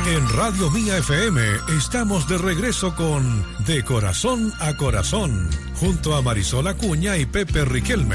En Radio Mía FM estamos de regreso con De Corazón a Corazón, junto a Marisol Acuña y Pepe Riquelme.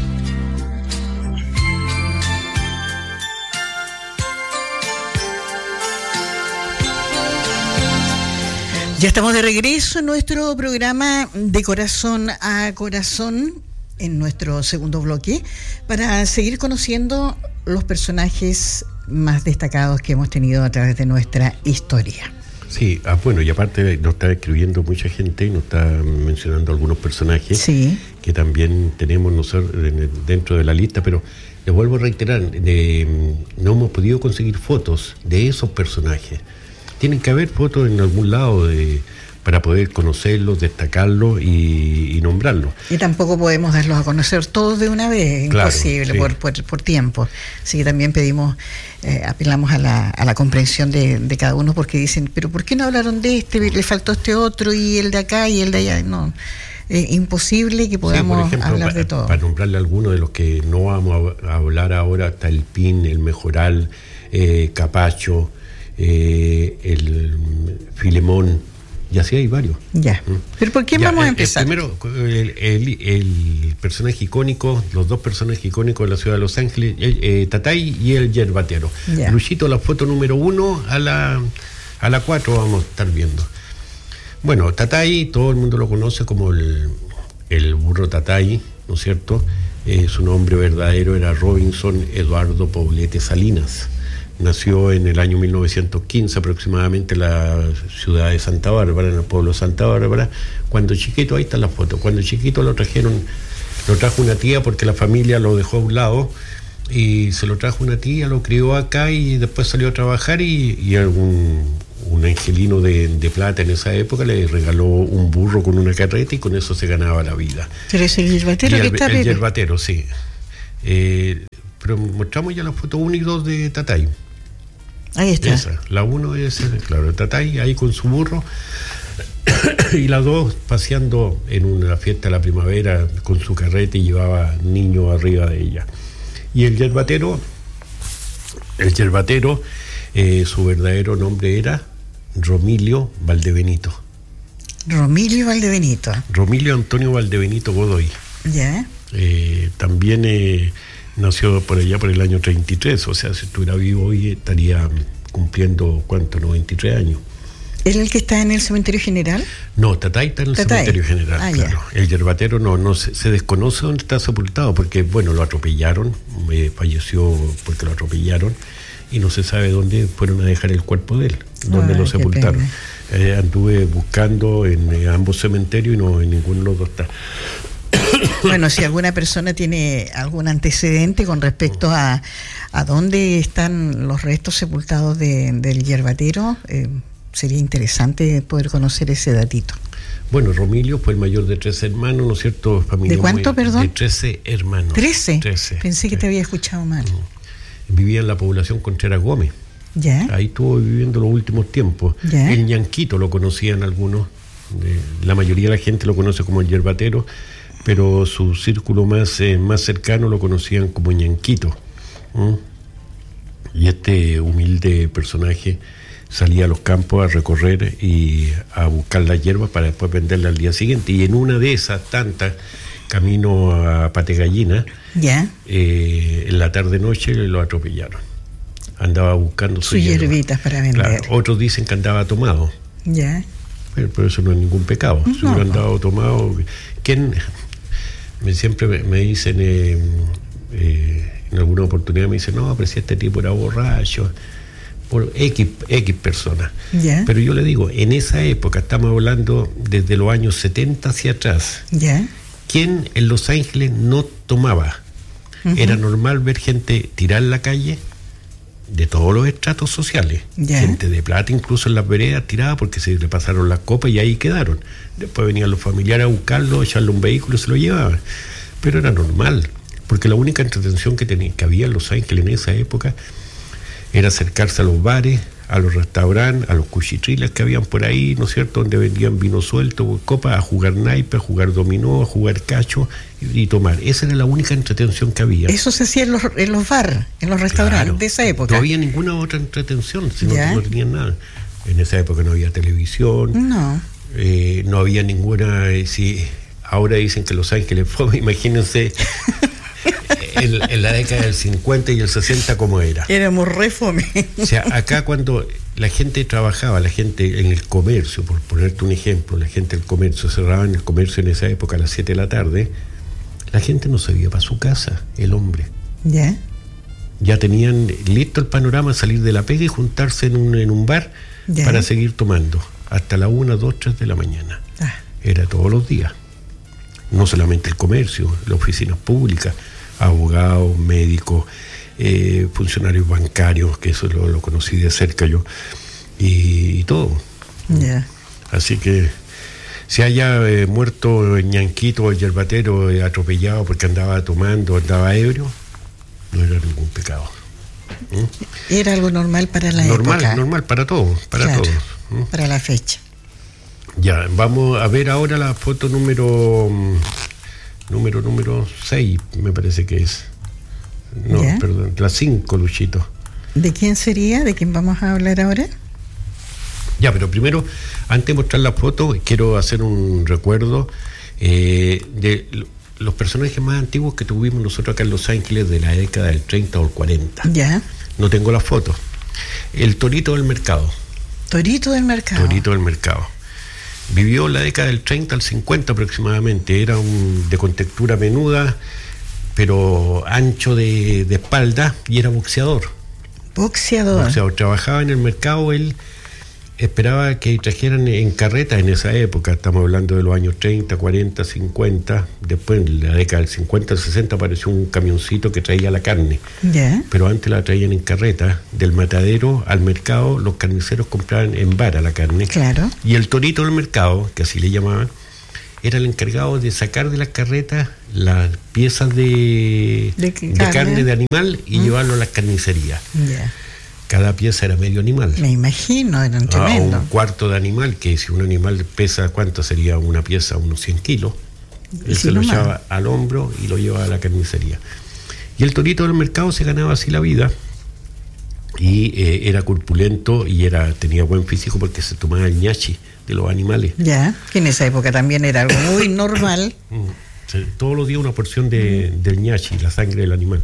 Ya estamos de regreso en nuestro programa De Corazón a Corazón, en nuestro segundo bloque, para seguir conociendo los personajes más destacados que hemos tenido a través de nuestra historia. Sí, bueno, y aparte nos está escribiendo mucha gente y nos está mencionando algunos personajes que también tenemos nosotros dentro de la lista, pero les vuelvo a reiterar, no hemos podido conseguir fotos de esos personajes. Tienen que haber fotos en algún lado para poder conocerlos, destacarlos y nombrarlos. Y tampoco podemos darlos a conocer todos de una vez, claro, imposible, sí. por tiempo. Así que también pedimos, apelamos a la comprensión de cada uno, porque dicen, pero ¿por qué no hablaron de este? Le faltó este otro, y el de acá y el de allá. No, imposible que podamos, por ejemplo, hablar de todo. Para nombrarle algunos de los que no vamos a hablar ahora, está el PIN, el Mejoral, Capacho, el Filemón. Y así hay varios. Ya. ¿Pero por quién vamos a empezar? Primero, el personaje icónico, los dos personajes icónicos de la ciudad de Los Ángeles, Tatay y el Yerbatero. Luchito, la foto número 1 a la 4 vamos a estar viendo. Bueno, Tatay, todo el mundo lo conoce como el burro Tatay, ¿no es cierto? Su nombre verdadero era Robinson Eduardo Poblete Salinas. Nació en el año 1915 aproximadamente en la ciudad de Santa Bárbara, en el pueblo de Santa Bárbara. Cuando chiquito, ahí está la foto, cuando chiquito lo trajo una tía porque la familia lo dejó a un lado, y se lo trajo una tía, lo crió acá y después salió a trabajar, y un angelino de plata en esa época le regaló un burro con una carreta, y con eso se ganaba la vida. Pero es el Yerbatero que está, el Yerbatero, sí. Pero mostramos ya la foto 1 y 2 de Tatay. Ahí está. Esa, la 1 es, claro, Tatay ahí con su burro, y la 2 paseando en una fiesta de la primavera con su carreta, y llevaba niños arriba de ella. Y el Yerbatero, su verdadero nombre era Romilio Valdebenito. Romilio Antonio Valdebenito Godoy. Ya. También nació por allá por el año 33, o sea, si estuviera vivo hoy estaría cumpliendo, ¿cuánto? 93 años. ¿Es el que está en el cementerio general? No, Tatay está en el cementerio general, claro. Ya. El Yerbatero no se desconoce dónde está sepultado, porque, bueno, lo atropellaron, falleció porque lo atropellaron, y no se sabe dónde fueron a dejar el cuerpo de él, dónde lo sepultaron. Anduve buscando en ambos cementerios y no, en ninguno de los dos está. Bueno, si alguna persona tiene algún antecedente con respecto a dónde están los restos sepultados del Yerbatero, sería interesante poder conocer ese datito. Bueno, Romilio fue el mayor de 13 hermanos, ¿no es cierto? Familia. ¿De cuánto, perdón? De 13 hermanos. ¿13? Pensé que te había escuchado mal. Vivía en la población Contreras Gómez. ¿Ya? Ahí estuvo viviendo los últimos tiempos. ¿Ya? El Ñanquito lo conocían algunos. La mayoría de la gente lo conoce como el Yerbatero, pero su círculo más cercano lo conocían como Ñanquito. Y este humilde personaje salía a los campos a recorrer y a buscar las hierbas para después venderlas al día siguiente. Y en una de esas tantas, camino a Pategallina, en la tarde-noche lo atropellaron. Andaba buscando sus hierbitas para vender. Claro, otros dicen que andaba tomado. Ya. Pero eso no es ningún pecado. No. Si hubiera andado tomado... ¿Quién? Siempre me dicen, en alguna oportunidad me dicen, no, pero si este tipo era borracho, por X personas. Yeah. Pero yo le digo, en esa época, estamos hablando desde los años 70 hacia atrás, ¿quién en Los Ángeles no tomaba? Era normal ver gente tirar en la calle de todos los estratos sociales, gente de plata incluso en las veredas tirada porque se le pasaron las copas y ahí quedaron. Después venían los familiares a buscarlo, echarle un vehículo y se lo llevaban. Pero era normal, porque la única entretención que había en Los Ángeles en esa época era acercarse a los bares, a los restaurantes, a los cuchitriles que habían por ahí, ¿no es cierto?, donde vendían vino suelto, copa, a jugar naipe, a jugar dominó, a jugar cacho y tomar. Esa era la única entretención que había. Eso se hacía en los bares, en los restaurantes, claro, de esa época. No había ninguna otra entretención, no tenían nada. En esa época no había televisión, no había ninguna... si ahora dicen que Los Ángeles fue, imagínense... En la década del 50 y el 60 como era. Éramos re fome. O sea, acá cuando la gente trabajaba, la gente en el comercio, por ponerte un ejemplo, la gente del comercio, cerraba en el comercio en esa época a las 7 de la tarde, la gente no se iba para su casa, el hombre. Ya tenían listo el panorama, salir de la pega y juntarse en un bar para seguir tomando hasta la 1, 2, 3 de la mañana. Era todos los días. No solamente el comercio, las oficinas públicas, abogados, médicos, funcionarios bancarios, que eso lo conocí de cerca yo, y todo. Así que si haya muerto Ñanquito, el yerbatero, atropellado porque andaba tomando, andaba ebrio, no era ningún pecado. Era algo normal para la época. Normal para todos, para todos. Para la fecha. Ya, vamos a ver ahora la foto número 6, me parece que es. No, perdón, la 5, Luchito. ¿De quién sería? ¿De quién vamos a hablar ahora? Ya, pero primero, antes de mostrar la foto, quiero hacer un recuerdo de los personajes más antiguos que tuvimos nosotros acá en Los Ángeles de la década del 30 o el 40. No tengo la foto. El Torito del Mercado. Torito del Mercado. Vivió la década del 30 al 50 aproximadamente. Era de contextura menuda, pero ancho de espalda, y era boxeador. Trabajaba en el mercado. Él esperaba que trajeran en carreta en esa época. Estamos hablando de los años 30, 40, 50. Después, en la década del 50 al 60, apareció un camioncito que traía la carne. Pero antes la traían en carreta. Del matadero al mercado, los carniceros compraban en vara la carne. Y el Torito del Mercado, que así le llamaban, era el encargado de sacar de las carretas las piezas de carne de animal y llevarlo a las carnicerías. Cada pieza era medio animal. Me imagino, eran tremendos. Un cuarto de animal, que si un animal pesa, ¿cuánto sería una pieza? Unos 100 kilos. Él se lo llevaba al hombro y lo llevaba a la carnicería. Y el Torito del Mercado se ganaba así la vida. Y era corpulento y tenía buen físico porque se tomaba el ñachi de los animales. Que en esa época también era algo muy normal. Todos los días una porción del ñachi, la sangre del animal.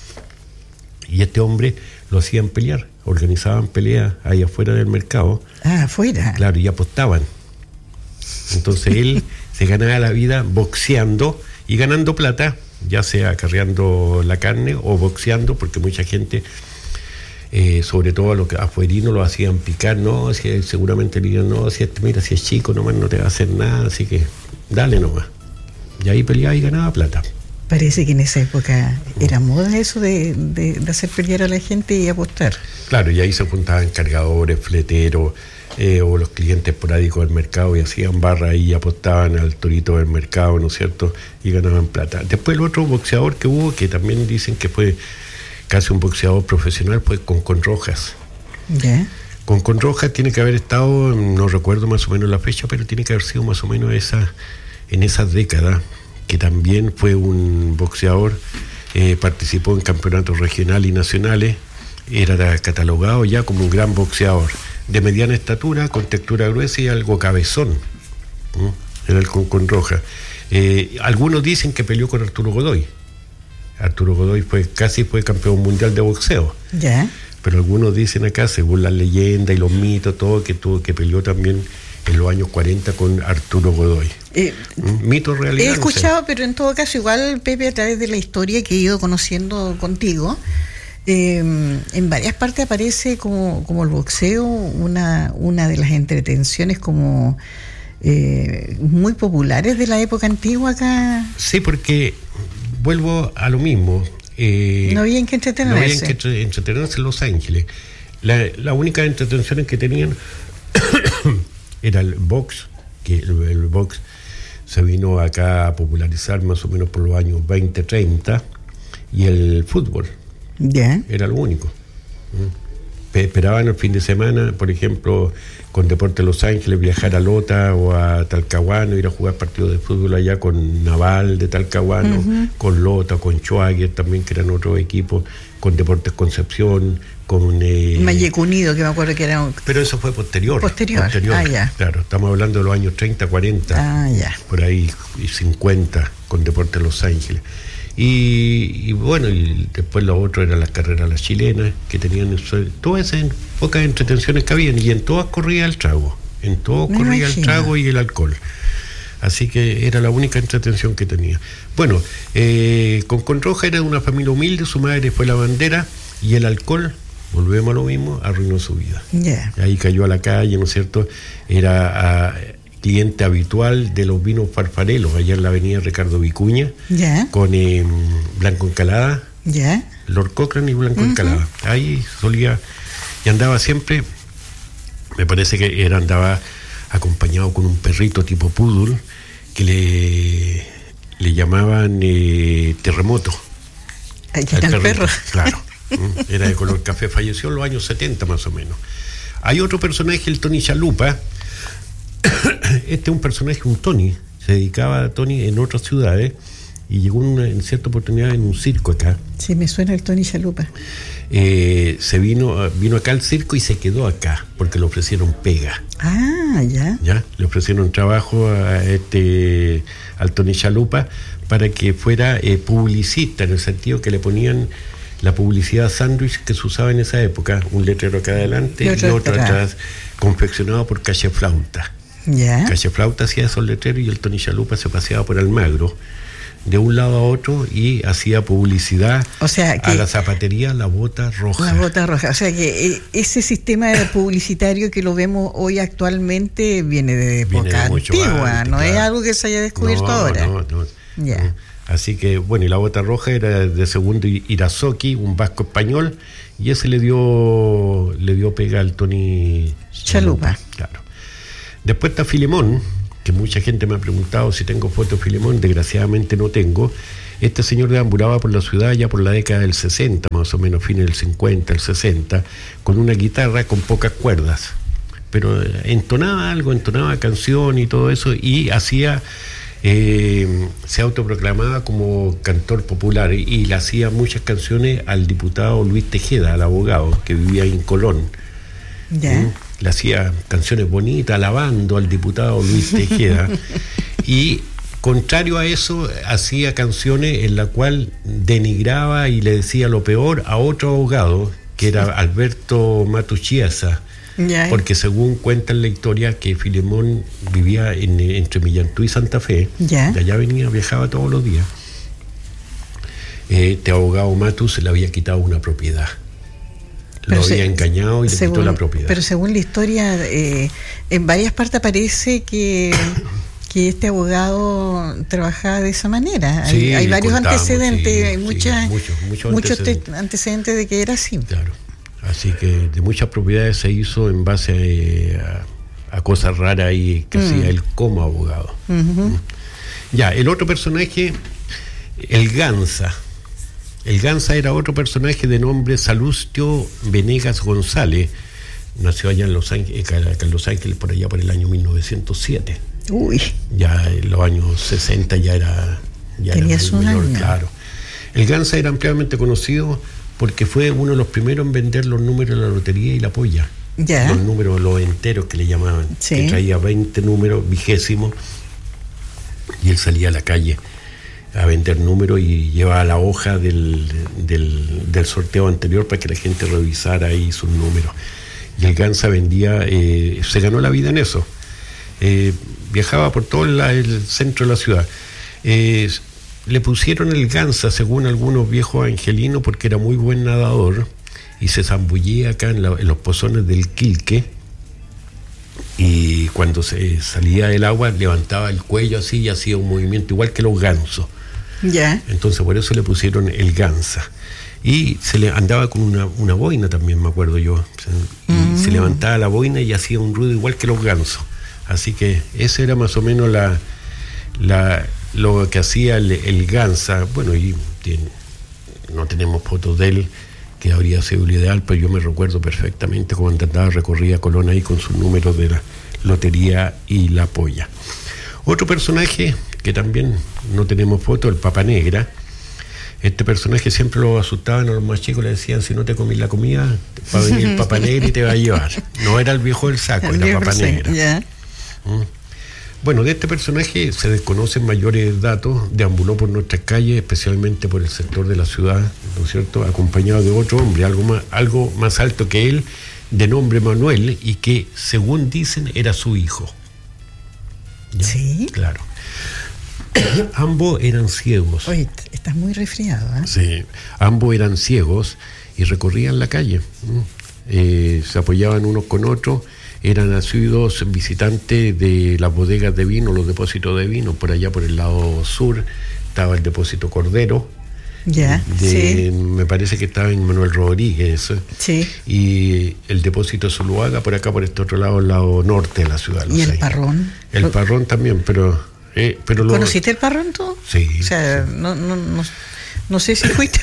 Y este hombre lo hacían pelear, organizaban peleas ahí afuera del mercado. Afuera. Claro, y apostaban. Entonces él se ganaba la vida boxeando y ganando plata, ya sea acarreando la carne o boxeando, porque mucha gente, sobre todo a los afuerinos, lo hacían picar. No, si seguramente le digan, no, mira, si es chico nomás no te va a hacer nada, así que dale nomás. Y ahí peleaba y ganaba plata. Parece que en esa época era moda eso de hacer pelear a la gente y apostar. Claro, y ahí se juntaban cargadores, fleteros, o los clientes esporádicos del mercado, y hacían barra y apostaban al Torito del Mercado, ¿no es cierto? Y ganaban plata. Después el otro boxeador que hubo, que también dicen que fue casi un boxeador profesional, fue Concón Rojas. Concón Rojas tiene que haber estado, no recuerdo más o menos la fecha, pero tiene que haber sido más o menos en esas décadas, que también fue un boxeador, participó en campeonatos regionales y nacionales, era catalogado ya como un gran boxeador, de mediana estatura, con textura gruesa y algo cabezón. Era el Concón Rojas. Algunos dicen que peleó con Arturo Godoy. Arturo Godoy casi fue campeón mundial de boxeo. Pero algunos dicen acá, según la leyenda y los mitos, todo, que peleó también en los años 40 con Arturo Godoy. Mito, realidad. He escuchado, no sé. Pero en todo caso, igual, Pepe, a través de la historia que he ido conociendo contigo, en varias partes aparece como el boxeo una de las entretenciones como muy populares de la época antigua acá. Sí, porque vuelvo a lo mismo. No había en qué entretenerse. No había en qué entretenerse en Los Ángeles. La única entretenciones que tenían era el box, que el box se vino acá a popularizar más o menos por los años 20-30, y el fútbol. Era lo único. esperaban el fin de semana, por ejemplo, con Deportes Los Ángeles, viajar a Lota o a Talcahuano, ir a jugar partidos de fútbol allá con Naval de Talcahuano, con Lota, con Schwager también, que eran otros equipos, con Deportes Concepción, con Malleco Unido, que me acuerdo que era Pero eso fue posterior. Ya. Claro, estamos hablando de los años 30, 40, por ahí, y 50, con Deportes Los Ángeles. Y bueno, y después lo otro eran las carreras las chilenas, que tenían todas esas pocas entretenciones que habían, y en todas corría el trago, el trago y el alcohol. Así que era la única entretención que tenía. Bueno, con Roja era de una familia humilde, su madre fue lavandera, y el alcohol, volvemos a lo mismo, arruinó su vida. Ahí cayó a la calle, ¿no es cierto? Era cliente habitual de los vinos Farfarelos, allá en la avenida Ricardo Vicuña, con Blanco Encalada, Lord Cochrane y Blanco Encalada. Ahí solía, y andaba siempre, me parece que andaba acompañado con un perrito tipo poodle, que le llamaban Terremoto. Ahí está el perro. Claro. Era de color café, falleció en los años 70 más o menos. Hay otro personaje, el Tony Chalupa. Este es un personaje, un Tony, se dedicaba a Tony en otras ciudades y llegó en cierta oportunidad en un circo acá. Sí, me suena el Tony Chalupa. Se vino acá al circo y se quedó acá porque le ofrecieron pega. Ya, le ofrecieron trabajo al Tony Chalupa para que fuera publicista, en el sentido que le ponían la publicidad sándwich que se usaba en esa época, un letrero acá adelante y otro atrás, confeccionado por Calle Flauta. Calle Flauta hacía esos letreros y el Tony Chalupa se paseaba por Almagro de un lado a otro y hacía publicidad, o sea, a la zapatería La Bota Roja. La Bota Roja, o sea que ese sistema publicitario que lo vemos hoy actualmente viene de época antigua, antes, no es algo que se haya descubierto ahora. No. Así que, bueno, y La Bota Roja era de Segundo Irazoqui, un vasco español, y ese le dio pega al Tony Chalupa. Claro. Después está Filemón, que mucha gente me ha preguntado si tengo fotos de Filemón, desgraciadamente no tengo. Este señor deambulaba por la ciudad ya por la década del 60, más o menos, fines del 50, el 60, con una guitarra con pocas cuerdas, pero entonaba canción y todo eso, y hacía... se autoproclamaba como cantor popular y le hacía muchas canciones al diputado Luis Tejeda, al abogado que vivía en Colón. Le hacía canciones bonitas alabando al diputado Luis Tejeda y contrario a eso hacía canciones en la cual denigraba y le decía lo peor a otro abogado que era Alberto Matuchiesa. Porque según cuentan la historia que Filemón vivía entre Millantú y Santa Fe, de allá viajaba todos los días. Este abogado Matus se le había quitado una propiedad, lo había engañado y le quitó la propiedad. Pero según la historia, en varias partes aparece que este abogado trabajaba de esa manera. Sí, hay varios antecedentes, hay muchos antecedentes de que era así. Claro. Así que de muchas propiedades se hizo en base a cosas raras y que hacía él como abogado. Ya, el otro personaje, el Gansa. El Gansa era otro personaje de nombre Salustio Venegas González. Nació allá en Los Ángeles, por allá por el año 1907. Ya en los años 60 tenía su año. Claro. El Gansa era ampliamente conocido porque fue uno de los primeros en vender los números de la lotería y la polla. Los números, los enteros que le llamaban. Que traía 20 números, 20, y él salía a la calle a vender números y llevaba la hoja del sorteo anterior para que la gente revisara ahí sus números. Y el Gansa vendía, se ganó la vida en eso. Viajaba por todo el centro de la ciudad. Le pusieron el Gansa, según algunos viejos angelinos, porque era muy buen nadador y se zambullía acá en los pozones del Quilque, y cuando se salía del agua levantaba el cuello así y hacía un movimiento igual que los gansos. Entonces por eso le pusieron el Gansa. Y se le andaba con una boina también, me acuerdo yo, y se levantaba la boina y hacía un ruido igual que los gansos. Así que ese era más o menos lo que hacía el Gansa. Bueno, y no tenemos fotos de él, que habría sido lo ideal, pero yo me recuerdo perfectamente cuando andaba, recorría Colón ahí con sus números de la lotería y la polla. Otro personaje que también no tenemos foto, el Papa Negra. Este personaje siempre lo asustaban a los más chicos, le decían: si no te comís la comida, va a venir el Papa Negra y te va a llevar. No era el viejo del saco, era Papa Negra. Yeah. Bueno, de este personaje se desconocen mayores datos. Deambuló por nuestras calles, especialmente por el sector de la ciudad, ¿no es cierto?, acompañado de otro hombre, algo más alto que él, de nombre Manuel, y que, según dicen, era su hijo. ¿Ya? ¿Sí? Claro. Ambos eran ciegos. Oye, estás muy resfriado, ¿eh? Sí, ambos eran ciegos y recorrían la calle. Se apoyaban unos con otros. Eran asiduos visitantes de las bodegas de vino, los depósitos de vino. Por allá, por el lado sur, estaba el depósito Cordero. Ya, sí. Me parece que estaba en Manuel Rodríguez. Sí. Y el depósito Zuluaga, por acá, por este otro lado, el lado norte de la ciudad. ¿Y el Parrón? El Parrón también, pero ¿conociste el Parrón tú? Sí. O sea, sí. No sé si fuiste.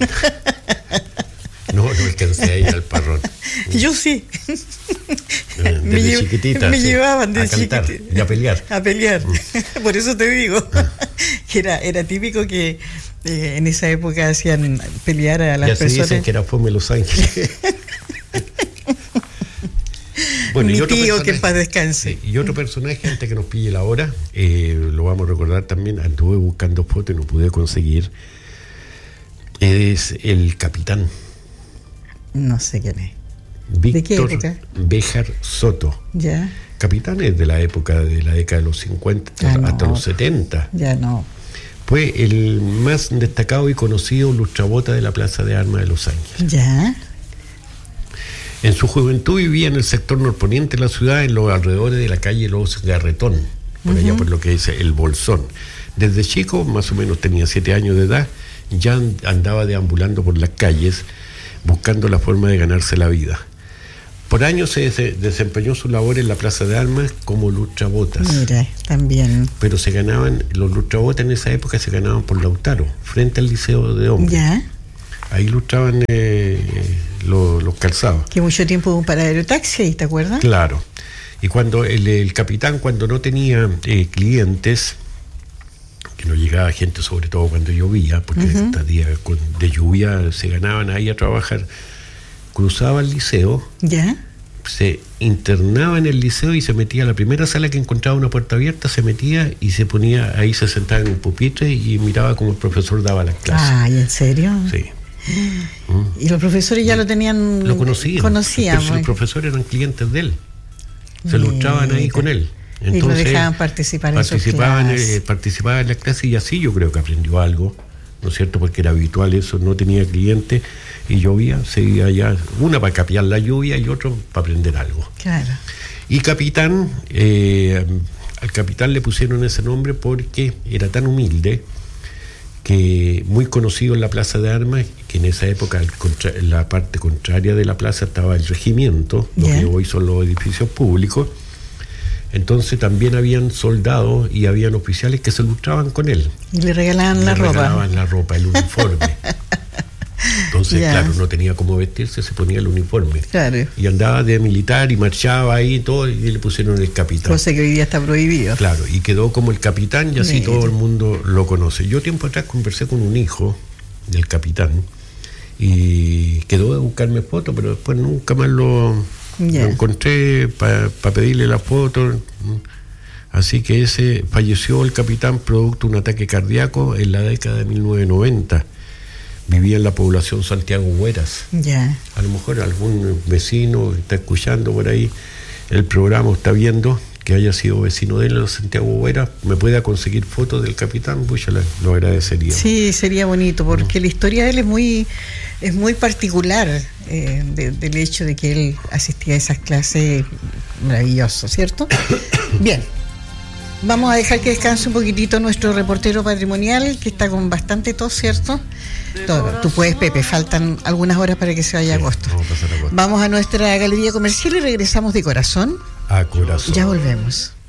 No alcancé a ir al Parrón. Yo sí. Desde chiquitita. Me llevaban a cantar y a pelear. A pelear. Por eso te digo. Que era típico que en esa época hacían pelear a las personas. Ya se dicen que era fome Los Ángeles. Bueno, mi tío, que en paz descanse. Y otro personaje, antes que nos pille la hora, lo vamos a recordar también, anduve buscando fotos y no pude conseguir, es el Capitán. No sé quién es. Víctor ¿De qué época? Béjar Soto. Ya. Capitán es de la época de la década de los 50 hasta los 70. Ya no. Fue el más destacado y conocido lustrabota de la Plaza de Armas de Los Ángeles. Ya. En su juventud vivía en el sector norponiente de la ciudad, en los alrededores de la calle Los Garretón, por allá por lo que dice el Bolsón. Desde chico, más o menos tenía 7 años de edad, ya andaba deambulando por las calles, buscando la forma de ganarse la vida. Por años se desempeñó su labor en la Plaza de Armas como lustrabotas. Mira, también. Pero los lustrabotas en esa época se ganaban por Lautaro, frente al Liceo de Hombres. Ya. Ahí lustraban los calzados. Que mucho tiempo hubo un paradero de taxi, ¿te acuerdas? Claro. Y cuando el capitán, cuando no tenía clientes, que no llegaba gente, sobre todo cuando llovía, porque estos días de lluvia se ganaban ahí a trabajar, cruzaba el liceo, ya, se internaba en el liceo y se metía a la primera sala que encontraba una puerta abierta, se metía y se ponía, ahí se sentaba en un pupitre y miraba como el profesor daba las clases. Ay, ¿en serio? Sí. Y los profesores ya lo tenían. Lo conocían. Los profesores eran clientes de él. Se lustraban ahí con él. Entonces, y lo dejaban participar en sus clases. Participaba en las clases y así yo creo que aprendió algo, ¿no es cierto? Porque era habitual eso, no tenía clientes y llovía, se iba allá, una para capear la lluvia y otro para aprender algo. Claro. Y capitán, al capitán le pusieron ese nombre porque era tan humilde, que muy conocido en la Plaza de Armas, que en esa época en la parte contraria de la plaza estaba el regimiento, lo que hoy son los edificios públicos. Entonces también habían soldados y habían oficiales que se lustraban con él. Y le regalaban la ropa. Le regalaban la ropa, el uniforme. Entonces, claro, no tenía cómo vestirse, se ponía el uniforme. Claro. Y andaba de militar y marchaba ahí y todo, y le pusieron el capitán. Cosa que hoy día está prohibido. Claro, y quedó como el capitán y así todo el mundo lo conoce. Yo tiempo atrás conversé con un hijo del capitán y quedó de buscarme fotos, pero después nunca más lo encontré para pedirle la foto. Así que falleció el capitán producto de un ataque cardíaco en la década de 1990. Vivía en la población Santiago Hueras. A lo mejor algún vecino que está escuchando por ahí el programa o está viendo que haya sido vecino de él en Santiago Hueras, me pueda conseguir fotos del capitán, pues yo lo agradecería. Sí, sería bonito, porque la historia de él es muy particular, del hecho de que él asistía a esas clases. Maravilloso, ¿cierto? Bien. Vamos a dejar que descanse un poquitito nuestro reportero patrimonial, que está con bastante tos, ¿cierto? Tú puedes, Pepe, faltan algunas horas para que se vaya agosto. Vamos a pasar agosto. Vamos a nuestra galería comercial y regresamos de corazón a corazón. Ya volvemos.